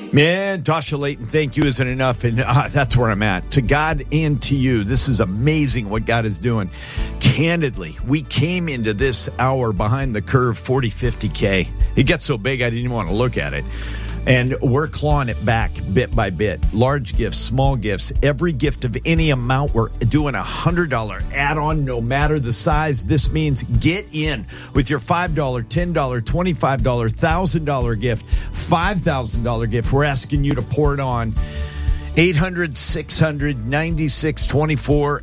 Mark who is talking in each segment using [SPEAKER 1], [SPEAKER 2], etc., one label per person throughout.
[SPEAKER 1] Man, Tasha Layton, thank you isn't enough, and that's where I'm at. To God and to you, this is amazing what God is doing. Candidly, we came into this hour behind the curve 40, 50K. It got so big I didn't even want to look at it. And we're clawing it back bit by bit. Large gifts, small gifts, every gift of any amount. We're doing a $100 add-on no matter the size. This means get in with your $5, $10, $25, $1,000 gift, $5,000 gift. We're asking you to pour it on. 800-600-9624,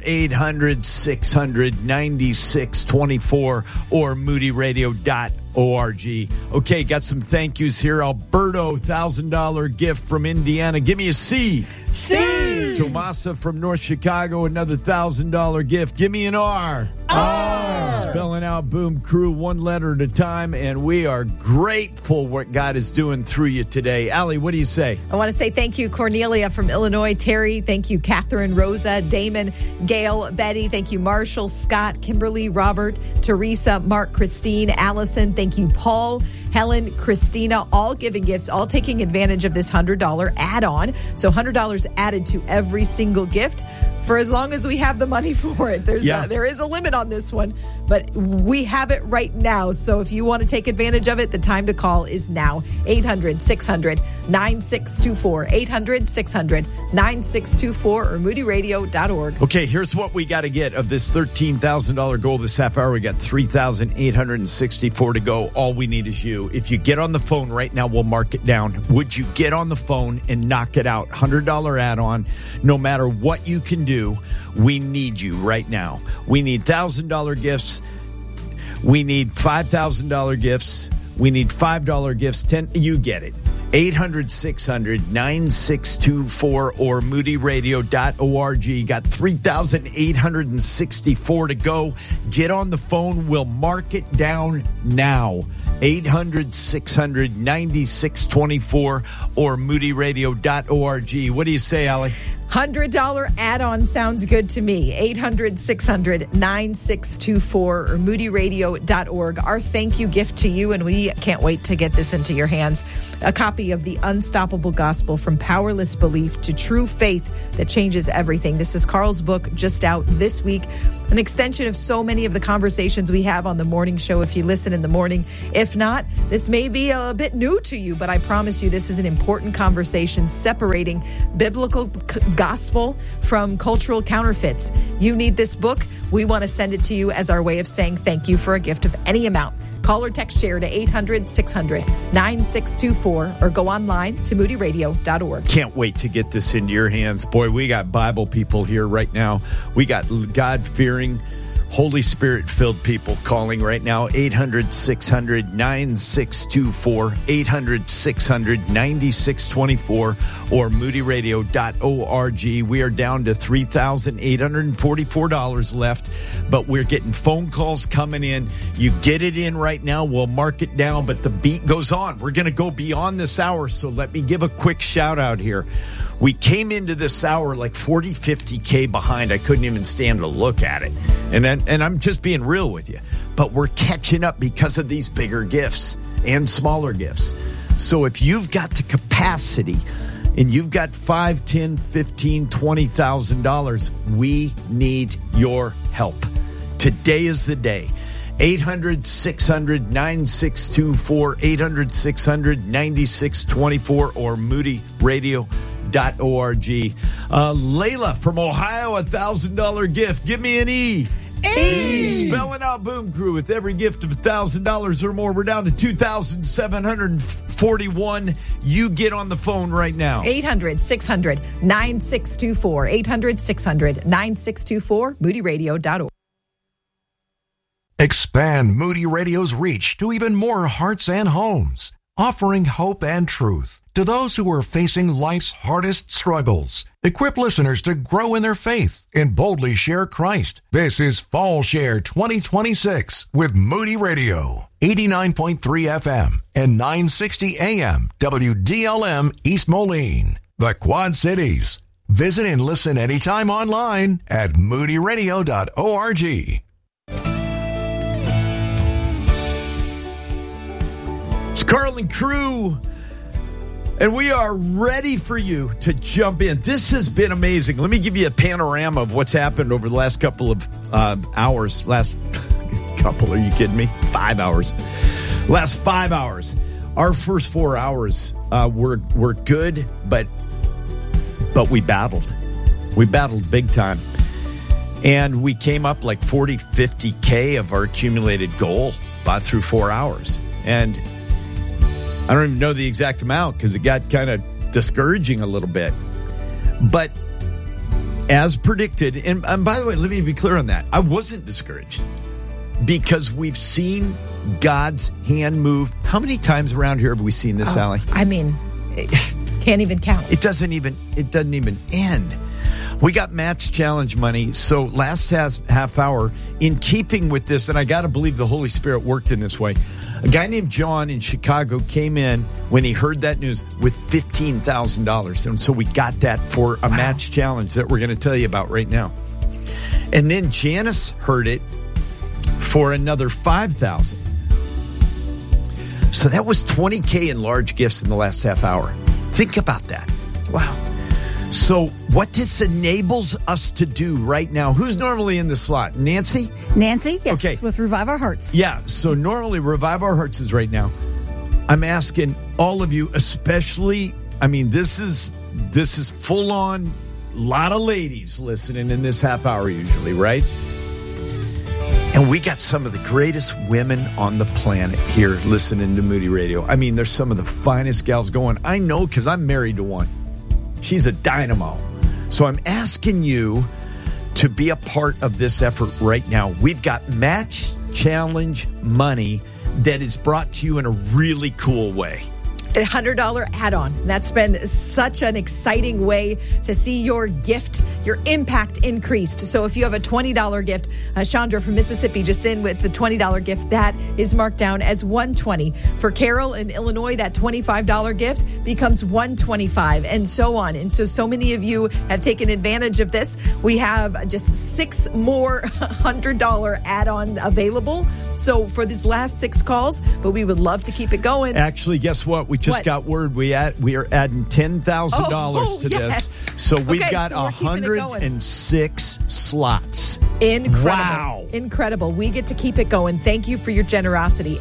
[SPEAKER 1] 800-600-9624, or moodyradio.org. Okay, got some thank yous here. Alberto, $1,000 gift from Indiana. Give me a C.
[SPEAKER 2] C.
[SPEAKER 1] Tomasa from North Chicago, another $1,000 gift. Give me an R.
[SPEAKER 2] R.
[SPEAKER 1] Spelling out Boom Crew one letter at a time, and we are grateful what God is doing through you today. Allie, what do you say?
[SPEAKER 2] I want to say thank you, Cornelia from Illinois. Terry, thank you, Catherine, Rosa, Damon, Gail, Betty, thank you, Marshall, Scott, Kimberly, Robert, Teresa, Mark, Christine, Allison, thank you, Paul, Helen, Christina, all giving gifts, all taking advantage of this $100 add-on. So $100 added to every single gift for as long as we have the money for it. There is a limit on this one, but we have it right now. So if you want to take advantage of it, the time to call is now. 800-600-9624, 800-600-9624, or moodyradio.org.
[SPEAKER 1] Okay, here's what we got to get of this $13,000 goal this half hour. We got 3,864 to go. All we need is you. If you get on the phone right now, we'll mark it down. Would you get on the phone and knock it out? $100 add-on. No matter what you can do, we need you right now. We need $1,000 gifts. We need $5,000 gifts. We need $5 gifts. 10. You get it. 800-600-9624 or moodyradio.org. Got 3,864 to go. Get on the phone. We'll mark it down now. 800-600-9624 or moodyradio.org. What do you say, Allie?
[SPEAKER 2] $100 add-on sounds good to me. 800-600-9624 or moodyradio.org. Our thank you gift to you, and we can't wait to get this into your hands. A copy of The Unstoppable Gospel, From Powerless Belief to True Faith That Changes Everything. This is Carl's book, just out this week. An extension of so many of the conversations we have on the morning show if you listen in the morning. If not, this may be a bit new to you, but I promise you this is an important conversation separating biblical gospel from cultural counterfeits. You need this book. We want to send it to you as our way of saying thank you for a gift of any amount. Call or text share to 800-600-9624 or go online to moodyradio.org.
[SPEAKER 1] Can't wait to get this into your hands. Boy, we got Bible people here right now. We got God-fearing, Holy Spirit-filled people calling right now. 800-600-9624, 800-600-9624, or moodyradio.org. We are down to $3,844 left, but we're getting phone calls coming in. You get it in right now, we'll mark it down, but the beat goes on. We're going to go beyond this hour, so let me give a quick shout-out here. We came into this hour like 40, 50K behind. I couldn't even stand to look at it. And I'm just being real with you. But we're catching up because of these bigger gifts and smaller gifts. So if you've got the capacity and you've got $5, $10, $15, $20,000, we need your help. Today is the day. 800-600-9624, 800-600-9624, or moodyradio.org. Layla from Ohio, $1,000 gift. Give me an E.
[SPEAKER 2] E.
[SPEAKER 1] Spelling out Boom Crew with every gift of $1,000 or more. We're down to 2,741. You get on the phone right now.
[SPEAKER 2] 800-600-9624. 800-600-9624. moodyradio.org.
[SPEAKER 3] Expand Moody Radio's reach to even more hearts and homes, offering hope and truth to those who are facing life's hardest struggles. Equip listeners to grow in their faith and boldly share Christ. This is Fall Share 2026 with Moody Radio, 89.3 FM and 960 AM WDLM East Moline, the Quad Cities. Visit and listen anytime online at moodyradio.org.
[SPEAKER 1] It's Carl and Crew. And we are ready for you to jump in. This has been amazing. Let me give you a panorama of what's happened over the last couple of hours. Last couple, are you kidding me? 5 hours. Last 5 hours. Our first 4 hours were good, but we battled. We battled big time. And we came up like 40, 50K of our accumulated goal through 4 hours. And I don't even know the exact amount because it got kind of discouraging a little bit. But as predicted, and by the way, let me be clear on that. I wasn't discouraged because we've seen God's hand move. How many times around here have we seen this, Allie?
[SPEAKER 2] I mean, can't even count.
[SPEAKER 1] It doesn't even end. We got Match Challenge money. So last half hour, in keeping with this, and I got to believe the Holy Spirit worked in this way, a guy named John in Chicago came in when he heard that news with $15,000. And so we got that for a Match Challenge that we're going to tell you about right now. And then Janice heard it for another $5,000. So that was $20K in large gifts in the last half hour. Think about that. Wow. So what this enables us to do right now, who's normally in the slot? Nancy?
[SPEAKER 4] Nancy, yes,
[SPEAKER 1] okay.
[SPEAKER 4] With Revive Our Hearts.
[SPEAKER 1] Yeah, so normally Revive Our Hearts is right now. I'm asking all of you, especially, I mean, this is full on, lot of ladies listening in this half hour usually, right? And we got some of the greatest women on the planet here listening to Moody Radio. I mean, there's some of the finest gals going. I know because I'm married to one. She's a dynamo. So I'm asking you to be a part of this effort right now. We've got Match Challenge money that is brought to you in a really cool way.
[SPEAKER 2] $100 add-on. That's been such an exciting way to see your gift, your impact increased. So if you have a $20 gift, Chandra from Mississippi just in with the $20 gift, that is marked down as $120. For Carol in Illinois, that $25 gift becomes $125, and so on. And so many of you have taken advantage of this. We have just 6 more $100 add-on available. So for these last 6 calls, but we would love to keep it going.
[SPEAKER 1] Actually, guess what? We just got word we are adding $10,000 to this. So we've got 106 slots.
[SPEAKER 2] Incredible.
[SPEAKER 1] Wow.
[SPEAKER 2] Incredible. We get to keep it going. Thank you for your generosity.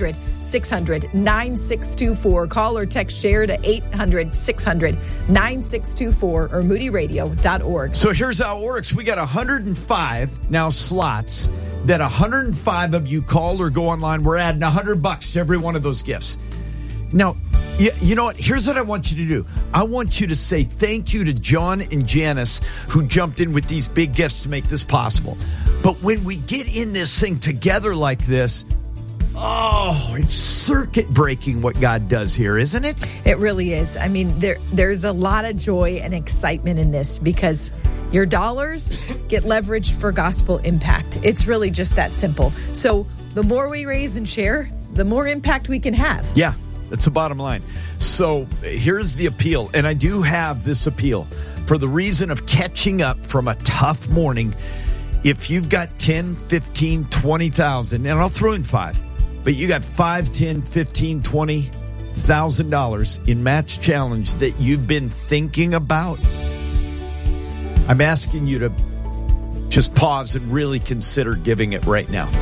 [SPEAKER 2] 800-600-9624. Call or text share to 800-600-9624 or moodyradio.org.
[SPEAKER 1] So here's how it works. We got 105 now slots that 105 of you call or go online. We're adding $100 to every one of those gifts. Now, you know what? Here's what I want you to do. I want you to say thank you to John and Janice who jumped in with these big gifts to make this possible. But when we get in this thing together like this, it's circuit breaking what God does here, isn't it?
[SPEAKER 2] It really is. I mean, there's a lot of joy and excitement in this because your dollars get leveraged for gospel impact. It's really just that simple. So the more we raise and share, the more impact we can have.
[SPEAKER 1] Yeah. That's the bottom line. So here's the appeal. And I do have this appeal for the reason of catching up from a tough morning. If you've got 10, 15, 20,000, and I'll throw in 5, but you got 5, 10, 15, 20,000 dollars in Match Challenge that you've been thinking about, I'm asking you to just pause and really consider giving it right now.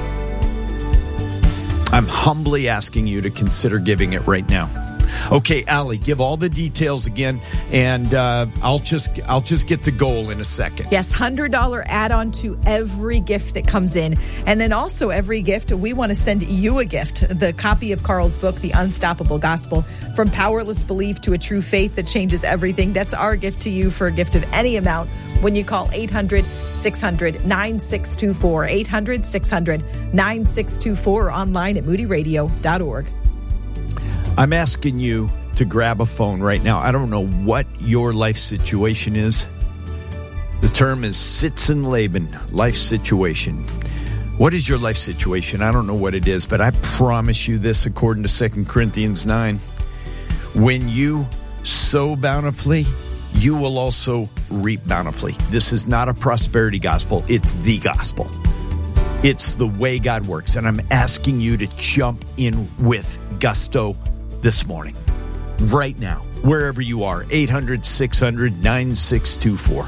[SPEAKER 1] I'm humbly asking you to consider giving it right now. Okay, Allie, give all the details again, and I'll just get the goal in a second.
[SPEAKER 2] Yes, $100 add-on to every gift that comes in. And then also every gift, we want to send you a gift, the copy of Carl's book, The Unstoppable Gospel, From Powerless Belief to a True Faith That Changes Everything. That's our gift to you for a gift of any amount when you call 800-600-9624, 800-600-9624, or online at moodyradio.org.
[SPEAKER 1] I'm asking you to grab a phone right now. I don't know what your life situation is. The term is Sitzenleben, life situation. What is your life situation? I don't know what it is, but I promise you this according to 2 Corinthians 9. When you sow bountifully, you will also reap bountifully. This is not a prosperity gospel. It's the gospel. It's the way God works. And I'm asking you to jump in with gusto this morning, right now. wherever you are. 800-600-9624.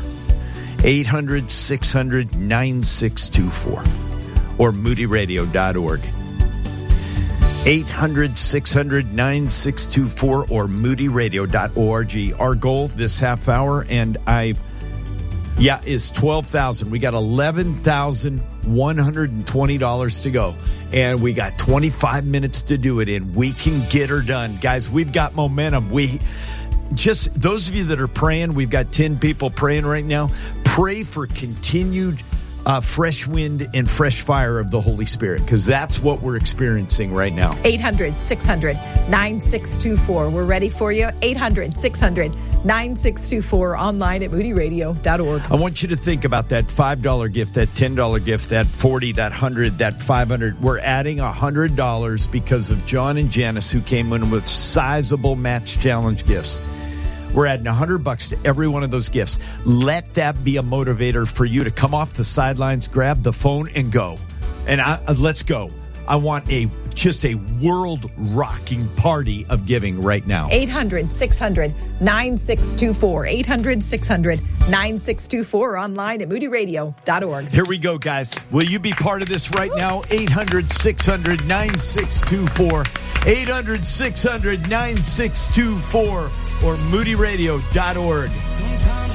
[SPEAKER 1] 800-600-9624. Or moodyradio.org. 800-600-9624 or moodyradio.org. Our goal this half hour, and is 12,000. We got $11,120 to go, and we got 25 minutes to do it in. We can get her done, guys. We've got momentum. Just those of you that are praying, we've got 10 people praying right now. Pray for continued fresh wind and fresh fire of the Holy Spirit, because that's what we're experiencing right now.
[SPEAKER 2] 800-600-9624. We're ready for you. 800-600-9624. Online at moodyradio.org.
[SPEAKER 1] I want you to think about that $5 gift, that $10 gift, that $40, that $100, that $500. We're adding $100 because of John and Janice, who came in with sizable Match Challenge gifts. We're adding $100 to every one of those gifts. Let that be a motivator for you to come off the sidelines, grab the phone, and go. And let's go. I want just a world-rocking party of giving right now.
[SPEAKER 2] 800-600-9624. 800-600-9624. Online at moodyradio.org.
[SPEAKER 1] Here we go, guys. Will you be part of this right now? 800-600-9624. 800-600-9624. Or moodyradio.org.